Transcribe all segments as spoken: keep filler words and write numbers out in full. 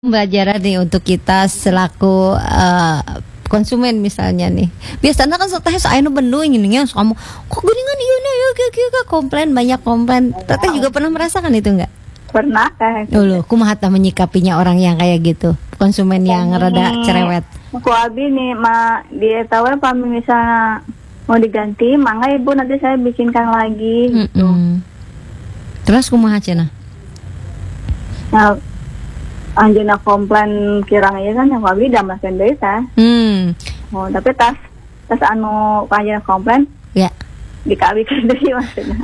Pembelajaran nih untuk kita selaku uh, konsumen misalnya nih. Biasanya kan teh saya nu bendu ingin nya kamu kok geningan ieu nya ya kieu komplain banyak komplain. Teteh juga pernah merasakan itu enggak? Pernah kayak gitu. Loh, kumaha tah menyikapinya orang yang kayak gitu? Konsumen yang rada cerewet. Aku abi nih ma dia tahu apa misalnya mau diganti, mangga ibu nanti saya bikinkan lagi gitu. Mm-mm. Terus kumaha cenah? Nah, anjena komplain kirang ieu kan yang abi damaskeun deui tah. Hmm. Oh, tapi tas tas anu anjena komplain ya dikawikeun deui maksudnya.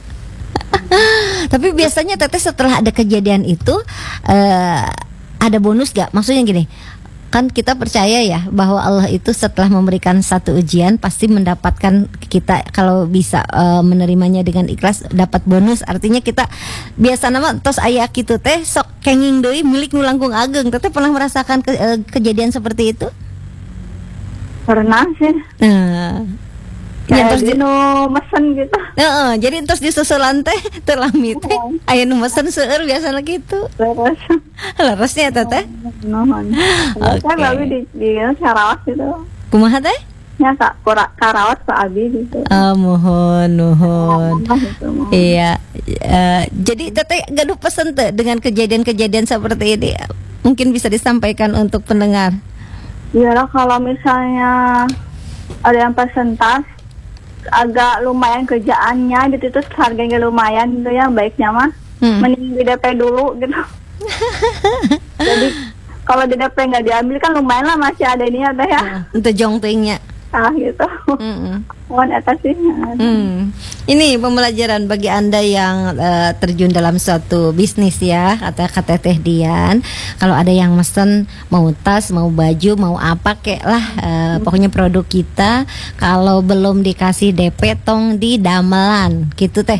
Tapi biasanya teteh setelah ada kejadian itu uh, ada bonus gak? Maksudnya gini, kan kita percaya ya bahwa Allah itu setelah memberikan satu ujian pasti mendapatkan, kita kalau bisa uh, menerimanya dengan ikhlas dapat bonus. Artinya kita biasa nama tos aya kitu teh sok kenging deui milik nu langkung ageng. Teteh pernah merasakan ke, uh, kejadian seperti itu? Pernah sih. Nah, ya, terus di nu mesen gitu. Heeh, jadi terus disusulan teh teu lami teh aya nu mesen seueur biasana gitu. Leres. Leresnya eta teh. Nuhun. Oke. Abi di di Sarawak gitu. Kumaha teh? Ya Kak, Karawat Pak Abi gitu. Oh, mohon, mohon. Gitu, iya. Uh, jadi teteh gaduh pesen teh dengan kejadian-kejadian seperti ini. Mungkin bisa disampaikan untuk pendengar. Iyalah kalau misalnya ada yang pesen tas agak lumayan kerjaannya gitu, terus harganya lumayan gitu ya, baiknya mah hmm. mending di D P dulu gitu. Jadi kalau di D P nggak diambil kan lumayan lah, masih ada ini ada ya. Untuk jongtingnya. Ah gitu. Mohon atas sih. Hmm. Ini pembelajaran bagi Anda yang uh, terjun dalam suatu bisnis ya, kata-kata Teh Dian. Kalau ada yang mesen mau tas, mau baju, mau apa kek lah, uh, pokoknya produk kita kalau belum dikasih D P tong di damelan, gitu Teh.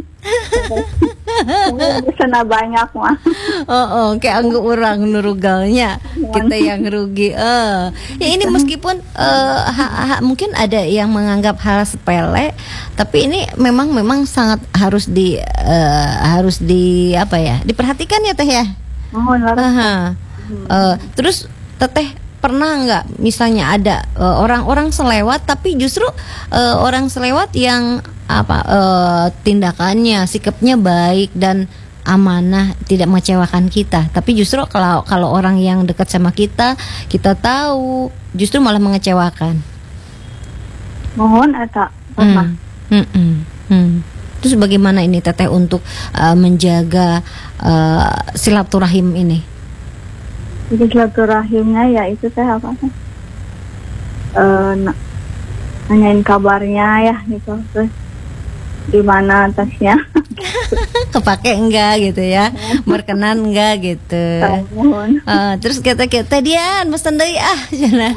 Sana banyak mah. Oh, oh kayak anggo urang nurugalnya kita yang rugi. Eh, uh. ya ini meskipun uh, ha, ha, mungkin ada yang menganggap hal sepele, tapi ini memang memang sangat harus di uh, harus di apa ya? Diperhatikan ya Teh ya. Oh, uh, uh, terus Teteh pernah nggak misalnya ada uh, orang-orang selewat tapi justru uh, orang selewat yang apa uh, tindakannya, sikapnya baik dan amanah, tidak mengecewakan kita, tapi justru kalau kalau orang yang dekat sama kita, kita tahu justru malah mengecewakan. Mohon eta pernah. Hmm. Hmm. Hmm. Terus bagaimana ini Teteh untuk uh, menjaga uh, silaturahim ini? Jadi silaturahimnya ya itu teh apa sih? Uh, nanyain kabarnya ya gitu, terus di mana tasnya, kepake enggak gitu ya, berkenan enggak gitu. Uh, terus kata kita Dian mesen deui ah cenah.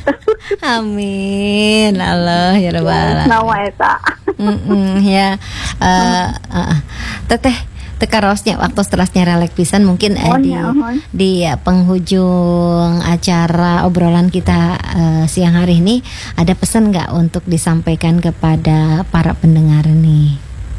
Amin Allah ya rabbal alamin. Nawa eta. Heeh ya. Uh, uh, teteh tekarosnya waktu setelahnya relek pisan mungkin uh, di di uh, penghujung acara obrolan kita uh, siang hari ini ada pesan nggak untuk disampaikan kepada para pendengar nih?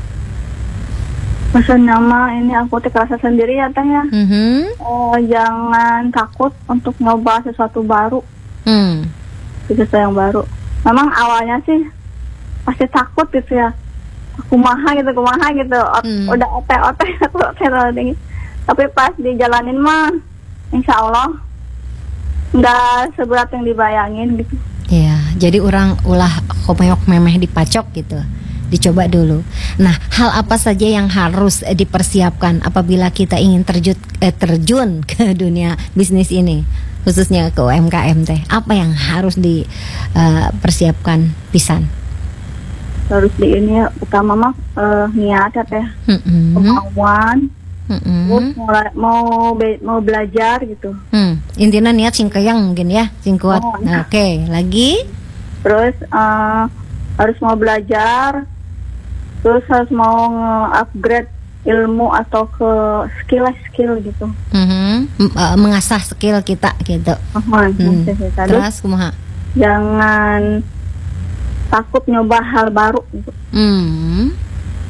Pesan nama ini aku terasa sendiri ya Teh ya. Mm-hmm. Oh, jangan takut untuk nyoba sesuatu baru. Mm. Sesuatu yang baru. Memang awalnya sih pasti takut gitu ya. Kumaha gitu, kumaha gitu, Ot- hmm. udah ote-ote ote tapi pas dijalanin mah insya Allah nggak seberat yang dibayangin gitu. Ya, jadi orang ulah komeok memeh dipacok gitu, dicoba dulu. Nah, hal apa saja yang harus eh, dipersiapkan apabila kita ingin terjun eh, terjun ke dunia bisnis ini, khususnya ke U M K M Teh? Apa yang harus dipersiapkan uh, pisan? Harus di ini utama mah uh, niat ya Teh, mm-hmm. kemauan, mm-hmm. terus mulai, mau be, mau belajar gitu. Hmm. Intinya niat sing keyang mungkin ya, sing kuat. Oh, nah, Oke, okay. Lagi? Terus uh, harus mau belajar, terus harus mau upgrade ilmu atau ke skill-skill gitu. Mm-hmm. Uh, mengasah skill kita gitu. Uh-huh. Hmm. Terus kumaha? Jangan takut nyoba hal baru gitu. Hmm.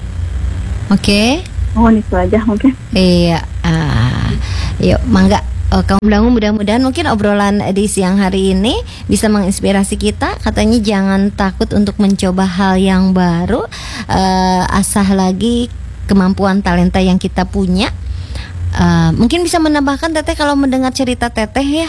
Oke. Okay. Oh, itu aja mungkin. Iya. Uh, yuk, mangga Oh, kaum dangu, mudah-mudahan mungkin obrolan di siang hari ini bisa menginspirasi kita. Katanya jangan takut untuk mencoba hal yang baru, uh, asah lagi kemampuan talenta yang kita punya. Uh, mungkin bisa menambahkan Teteh kalau mendengar cerita Teteh ya,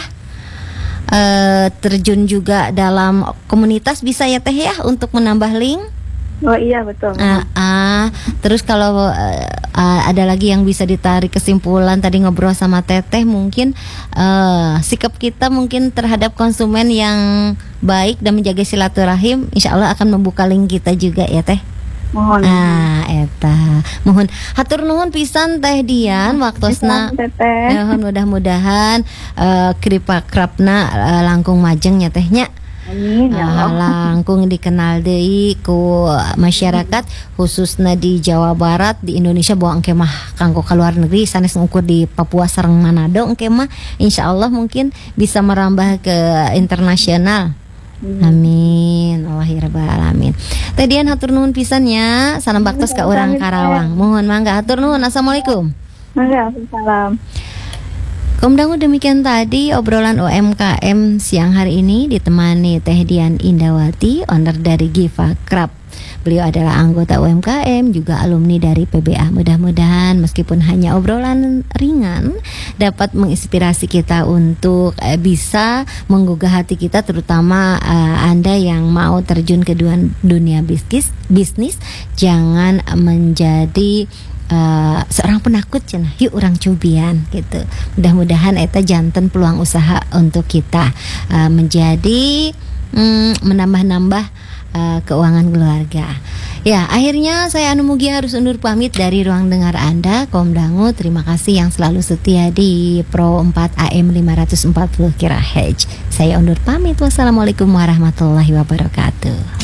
uh, terjun juga dalam komunitas bisa ya Teh ya untuk menambah link. Oh iya betul. Uh, uh, terus kalau uh, uh, ada lagi yang bisa ditarik kesimpulan tadi ngobrol sama Teteh, mungkin uh, sikap kita mungkin terhadap konsumen yang baik dan menjaga silaturahim, insya Allah akan membuka link kita juga ya Teh. Mohon. Ah, eta. Mohon hatur nuhun pisan Teh Dian waktosna. Mohon mudah-mudahan uh, kripakrapna uh, langkung majeng nya Tehnya. Amin ya Allah. Langkung dikenal deui ku masyarakat khususnya di Jawa Barat, di Indonesia bawa engke mah kanggo ka luar negeri sanes ngukur di Papua sareng Manado engke mah insyaallah mungkin bisa merambah ke internasional. Hmm. Amin. Allahirabbil alamin. Teh Dian hatur nuhun pisan nya salam baktos ka urang Karawang. Mohon mangga hatur nuhun. Assalamualaikum. Waalaikumsalam. Kaum dangu, demikian tadi obrolan U M K M siang hari ini ditemani Teh Dian Indawati, owner dari Giva Krab. Beliau adalah anggota U M K M, juga alumni dari P B A. Mudah-mudahan meskipun hanya obrolan ringan dapat menginspirasi kita untuk eh, bisa menggugah hati kita, terutama eh, Anda yang mau terjun ke dunia bisnis. Bisnis jangan menjadi Uh, seorang penakut cenah, yuk orang cobian gitu. Mudah-mudahan eta janten peluang usaha untuk kita uh, menjadi mm, menambah-nambah uh, keuangan keluarga. Ya, akhirnya saya Anu Mugia harus undur pamit dari ruang dengar Anda. Kaum dangu, terima kasih yang selalu setia di Pro empat A M lima ratus empat puluh kHz. Saya undur pamit. Wassalamualaikum warahmatullahi wabarakatuh.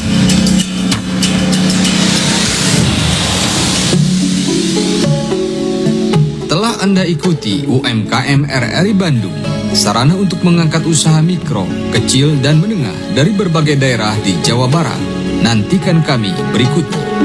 Telah Anda ikuti U M K M R R I Bandung, sarana untuk mengangkat usaha mikro, kecil, dan menengah dari berbagai daerah di Jawa Barat. Nantikan kami berikutnya.